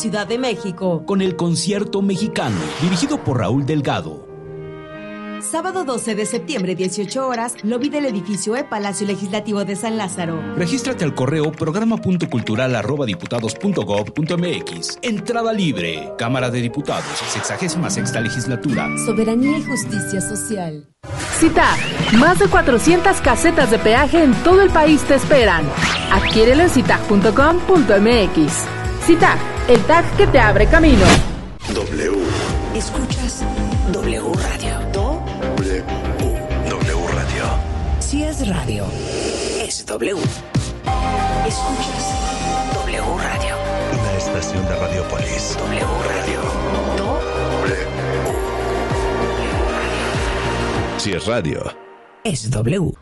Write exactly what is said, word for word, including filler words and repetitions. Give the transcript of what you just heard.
Ciudad de México. Con el Concierto Mexicano, dirigido por Raúl Delgado. Sábado doce de septiembre, dieciocho horas, lobby del edificio E, Palacio Legislativo de San Lázaro. Regístrate al correo programa punto cultural arroba diputados punto gob punto mx. Entrada libre. Cámara de Diputados, sexagésima sexta legislatura. Soberanía y justicia social. CITAG, más de cuatrocientas casetas de peaje en todo el país te esperan. Adquiérelo en citag punto com punto mx. CITAG, el tag que te abre camino. W. Escuchas W Radio. W. W Radio. Si es radio, es W. Escuchas W Radio. Una estación de Radiopolis. W Radio. W. Si es radio, Es W.